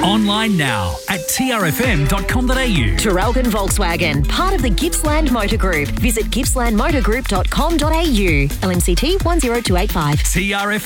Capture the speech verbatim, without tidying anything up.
Online now at t r f m dot com dot a u. Traralgon Volkswagen, part of the Gippsland Motor Group. Visit gippsland motor group dot com dot a u. L M C T one zero two eight five. T R F